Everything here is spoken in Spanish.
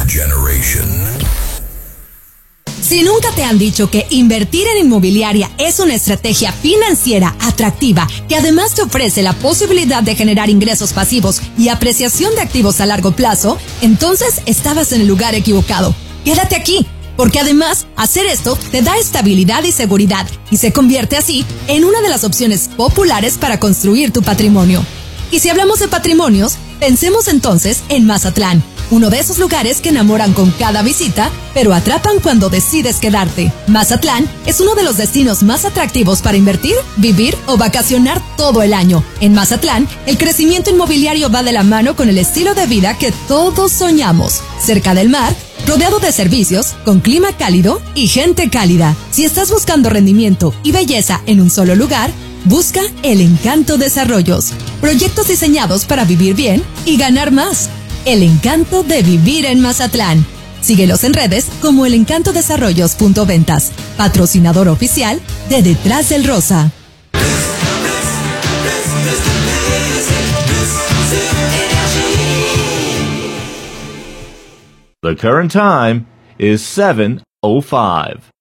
Our generation. Si nunca te han dicho que invertir en inmobiliaria es una estrategia financiera atractiva que además te ofrece la posibilidad de generar ingresos pasivos y apreciación de activos a largo plazo, entonces estabas en el lugar equivocado. Quédate aquí, porque además hacer esto te da estabilidad y seguridad y se convierte así en una de las opciones populares para construir tu patrimonio. Y si hablamos de patrimonios, pensemos entonces en Mazatlán, uno de esos lugares que enamoran con cada visita, pero atrapan cuando decides quedarte. Mazatlán es uno de los destinos más atractivos para invertir, vivir o vacacionar todo el año. En Mazatlán, el crecimiento inmobiliario va de la mano con el estilo de vida que todos soñamos. Cerca del mar, rodeado de servicios, con clima cálido y gente cálida. Si estás buscando rendimiento y belleza en un solo lugar, busca El Encanto Desarrollos. Proyectos diseñados para vivir bien y ganar más. El encanto de vivir en Mazatlán. Síguelos en redes como elencantodesarrollos.ventas. Patrocinador oficial de Detrás del Rosa. The current time is 7:05.